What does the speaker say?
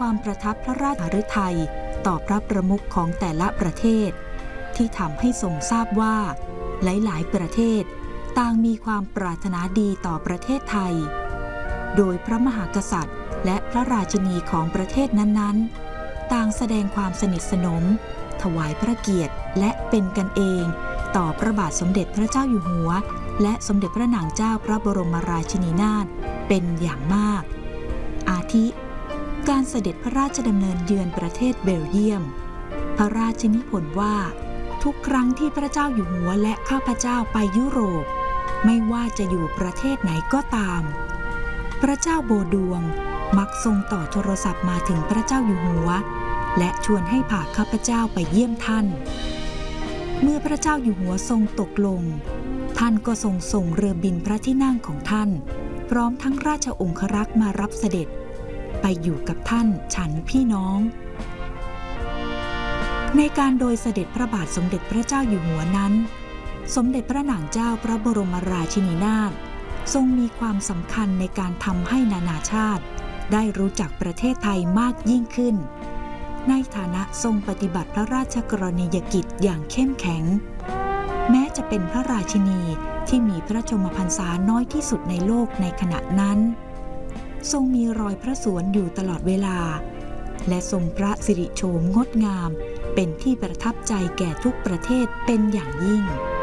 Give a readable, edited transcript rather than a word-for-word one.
ความประทับพระราชฤทัยต่อพระประมุขของแต่ละประเทศที่ทำให้ทรงทราบว่าหลายๆประเทศต่างมีความปรารถนาดีต่อประเทศไทยโดยพระมหากษัตริย์และพระราชินีของประเทศนั้นๆต่างแสดงความสนิทสนมถวายพระเกียรติและเป็นกันเองต่อพระบาทสมเด็จพระเจ้าอยู่หัวและสมเด็จพระนางเจ้าพระบรมราชินีนาถเป็นอย่างมากอาทิการเสด็จพระราชดำเนินเยือนประเทศเบลเยียมพระราชนิพนธ์ว่าทุกครั้งที่พระเจ้าอยู่หัวและข้าพเจ้าไปยุโรปไม่ว่าจะอยู่ประเทศไหนก็ตามพระเจ้าโบดวงมักทรงต่อโทรศัพท์มาถึงพระเจ้าอยู่หัวและชวนให้พาข้าพเจ้าไปเยี่ยมท่านเมื่อพระเจ้าอยู่หัวทรงตกลงท่านก็ทรงส่งเรือบินพระที่นั่งของท่านพร้อมทั้งราชองครักษ์มารับเสด็จไปอยู่กับท่านฉันพี่น้องในการโดยเสด็จพระบาทสมเด็จพระเจ้าอยู่หัวนั้นสมเด็จพระนางเจ้าพระบรมราชินีนาถทรงมีความสำคัญในการทำให้นานาชาติได้รู้จักประเทศไทยมากยิ่งขึ้นในฐานะทรงปฏิบัติพระราชกรณียกิจอย่างเข้มแข็งแม้จะเป็นพระราชินีที่มีพระชนมพรรษาน้อยที่สุดในโลกในขณะนั้นทรงมีรอยพระสวนอยู่ตลอดเวลาและทรงพระสิริโฉมงดงามเป็นที่ประทับใจแก่ทุกประเทศเป็นอย่างยิ่ง